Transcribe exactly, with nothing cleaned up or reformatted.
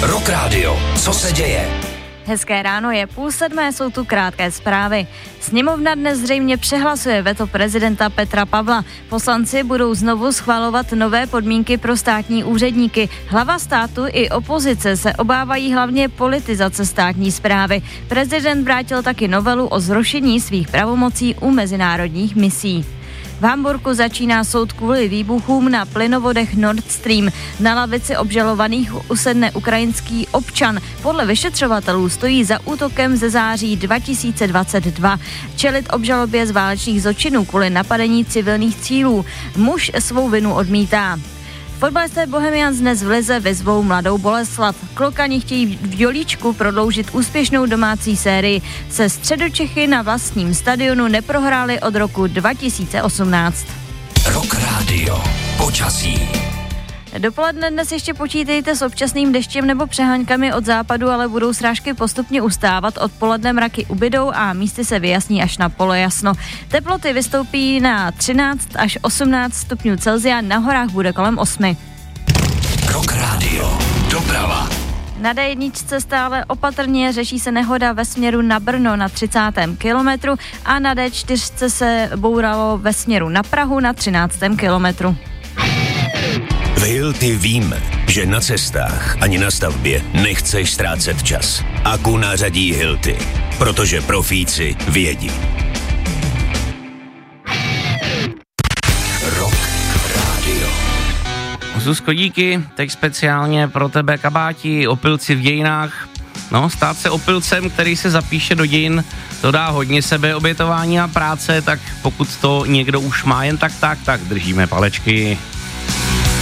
Rock Radio. Co se děje? Hezké ráno, je půl sedmé, jsou tu krátké zprávy. Sněmovna dnes zřejmě přehlasuje veto prezidenta Petra Pavla. Poslanci budou znovu schvalovat nové podmínky pro státní úředníky. Hlava státu i opozice se obávají hlavně politizace státní správy. Prezident vrátil taky novelu o zrušení svých pravomocí u mezinárodních misí. V Hamburku začíná soud kvůli výbuchům na plynovodech Nord Stream. Na lavici obžalovaných usedne ukrajinský občan. Podle vyšetřovatelů stojí za útokem ze září dva tisíce dvacet dva. Čelit obžalobě z válečných zločinů kvůli napadení civilních cílů. Muž svou vinu odmítá. Fotbalisté Bohemians dnes v lize vyzvou Mladou Boleslav. Klokani chtějí v Dělíčku prodloužit úspěšnou domácí sérii. Se Středočechy na vlastním stadionu neprohráli od roku dva tisíce osmnáct. Rock Radio. Počasí. Dopoledne dnes ještě počítejte s občasným deštěm nebo přeháňkami od západu, ale budou srážky postupně ustávat. Odpoledne mraky ubydou a místy se vyjasní až na polojasno. Teploty vystoupí na třináct až osmnáct stupňů Celsia, na horách bude kolem osmi. Rock Radio. Doprava. Na dé jedna stále opatrně řeší se nehoda ve směru na Brno na třicátém kilometru a na dé čtyři se bouralo ve směru na Prahu na třináctém kilometru. V Hilti víme, že na cestách ani na stavbě nechceš ztrácet čas. Akku nářadí Hilti, protože profíci vědí. Rock Radio. Zuzko, díky, teď speciálně pro tebe kabáti, opilci v dějinách. No, stát se opilcem, který se zapíše do dějin, to dá hodně sebeobětování a práce, tak pokud to někdo už má jen tak tak, tak držíme palečky.